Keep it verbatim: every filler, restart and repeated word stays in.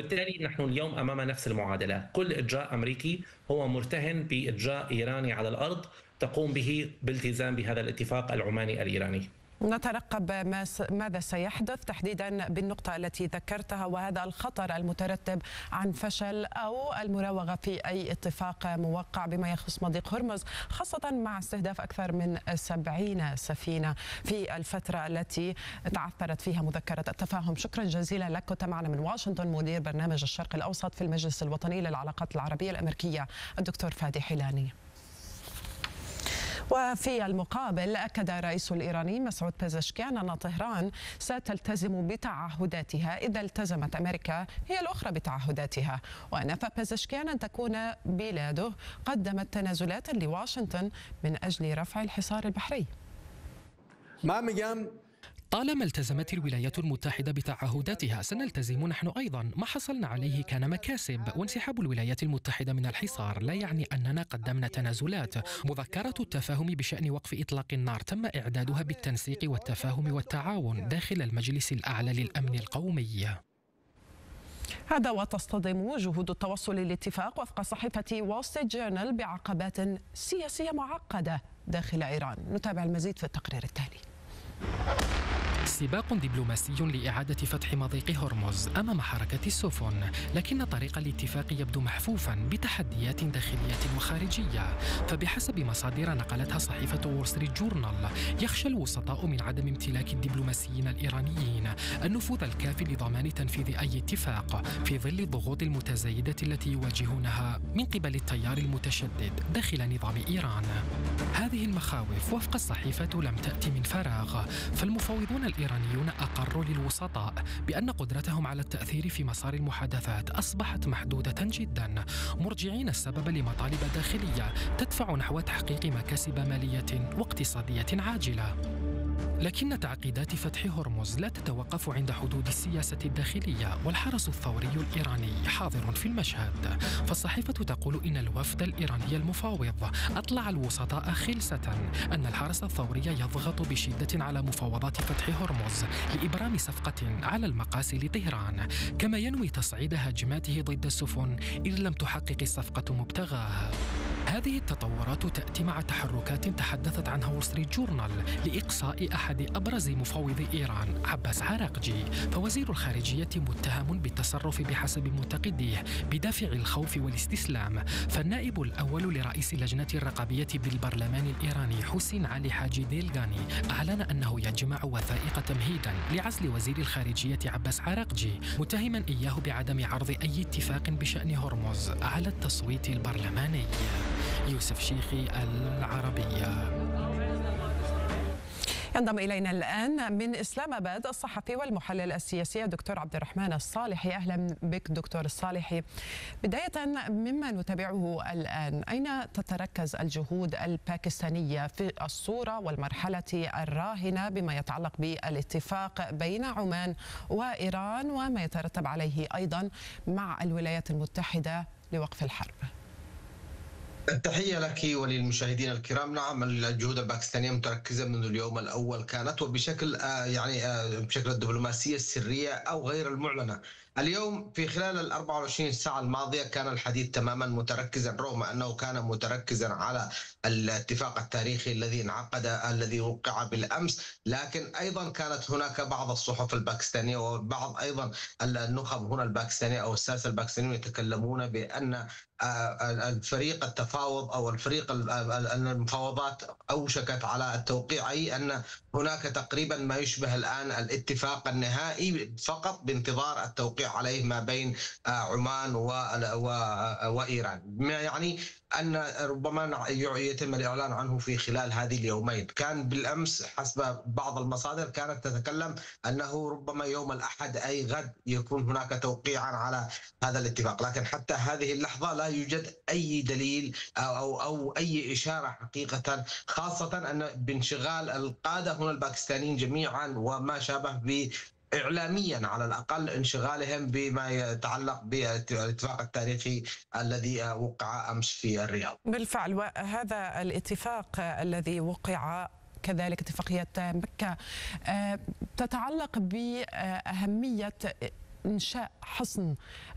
وبالتالي نحن اليوم أمام نفس المعادلة. كل إجراء أمريكي هو مرتهن بإجراء إيراني على الأرض تقوم به بالتزام بهذا الاتفاق العماني الإيراني. نترقب ما ماذا سيحدث تحديدا بالنقطة التي ذكرتها، وهذا الخطر المترتب عن فشل أو المراوغة في أي اتفاق موقع بما يخص مضيق هرمز، خاصة مع استهداف أكثر من سبعين سفينة في الفترة التي تعثرت فيها مذكرة التفاهم. شكرا جزيلا لك. كنت معنا من واشنطن مدير برنامج الشرق الأوسط في المجلس الوطني للعلاقات العربية الأمريكية الدكتور فادي حيلاني. وفي المقابل أكد الرئيس الإيراني مسعود بيزشكيان أن طهران ستلتزم بتعهداتها إذا التزمت أمريكا هي الأخرى بتعهداتها، ونفى بيزشكيان أن تكون بلاده قدمت تنازلات لواشنطن من أجل رفع الحصار البحري. ما مجام طالما التزمت الولايات المتحدة بتعهداتها سنلتزم نحن أيضا. ما حصلنا عليه كان مكاسب، وانسحاب الولايات المتحدة من الحصار لا يعني أننا قدمنا تنازلات. مذكرة التفاهم بشأن وقف إطلاق النار تم إعدادها بالتنسيق والتفاهم والتعاون داخل المجلس الأعلى للأمن القومي. هذا وتصطدم جهود التوصل للاتفاق وفق صحيفة وول ستريت جورنال بعقبات سياسية معقدة داخل إيران. نتابع المزيد في التقرير التالي. سباق دبلوماسي لإعادة فتح مضيق هرمز أمام حركة السفن، لكن طريق الاتفاق يبدو محفوفا بتحديات داخلية وخارجية. فبحسب مصادر نقلتها صحيفة وول ستريت جورنال، يخشى الوسطاء من عدم امتلاك الدبلوماسيين الإيرانيين النفوذ الكافي لضمان تنفيذ أي اتفاق في ظل الضغوط المتزايدة التي يواجهونها من قبل التيار المتشدد داخل نظام إيران. هذه المخاوف وفق الصحيفة لم تأتي من فراغ، فالمفاوضون الإيرانيون أقروا للوسطاء بأن قدرتهم على التأثير في مسار المحادثات أصبحت محدودة جدا، مرجعين السبب لمطالب داخلية تدفع نحو تحقيق مكاسب مالية واقتصادية عاجلة. لكن تعقيدات فتح هرمز لا تتوقف عند حدود السياسة الداخلية، والحرس الثوري الإيراني حاضر في المشهد. فالصحيفة تقول إن الوفد الإيراني المفاوض أطلع الوسطاء خلسة أن الحرس الثوري يضغط بشدة على مفاوضات فتح هرمز لإبرام صفقة على المقاس لطهران، كما ينوي تصعيد هجماته ضد السفن إن لم تحقق الصفقة مبتغاها. هذه التطورات تأتي مع تحركات تحدثت عنها وول ستريت جورنال لإقصاء أحد أبرز مفاوضي إيران عباس عراقجي. فوزير الخارجية متهم بالتصرف بحسب منتقديه بدافع الخوف والاستسلام. فالنائب الأول لرئيس اللجنة الرقابية بالبرلمان الإيراني حسين علي حاجي ديلغاني أعلن أنه يجمع وثائق تمهيدا لعزل وزير الخارجية عباس عراقجي، متهما إياه بعدم عرض أي اتفاق بشأن هرمز على التصويت البرلماني. يوسف شيخي، العربية. ينضم إلينا الآن من إسلام آباد الصحفي والمحلل السياسي دكتور عبد الرحمن الصالحي. أهلا بك دكتور الصالحي. بداية مما نتابعه الآن، أين تتركز الجهود الباكستانية في الصورة والمرحلة الراهنة بما يتعلق بالاتفاق بين عمان وإيران وما يترتب عليه أيضا مع الولايات المتحدة لوقف الحرب؟ التحية لك وللمشاهدين الكرام. نعم، الجهود الباكستانية متركزة منذ اليوم الأول كانت، وبشكل يعني بشكل الدبلوماسية السرية أو غير المعلنة. اليوم في خلال ال أربع وعشرين ساعة الماضية كان الحديث تماما متركزا، رغم أنه كان متركزا على الاتفاق التاريخي الذي انعقد الذي وقع بالأمس، لكن أيضا كانت هناك بعض الصحف الباكستانية وبعض أيضا النخب هنا الباكستانية أو الساسة الباكستانيين يتكلمون بأن الفريق التفاوض أو الفريق المفاوضات أوشكت على التوقيع، أي أن هناك تقريبا ما يشبه الآن الاتفاق النهائي فقط بانتظار التوقيع عليه ما بين عمان وإيران، ما يعني أن ربما يتم الإعلان عنه في خلال هذه اليومين. كان بالأمس حسب بعض المصادر كانت تتكلم أنه ربما يوم الأحد أي غد يكون هناك توقيعا على هذا الاتفاق، لكن حتى هذه اللحظة لا يوجد أي دليل أو, أو, أو أي إشارة حقيقة، خاصة أن بانشغال القادة هنا الباكستانيين جميعا وما شابه ب إعلاميا على الأقل انشغالهم بما يتعلق بالاتفاق التاريخي الذي وقع أمس في الرياض. بالفعل، وهذا الاتفاق الذي وقع كذلك اتفاقية مكة تتعلق بأهمية إنشاء حصن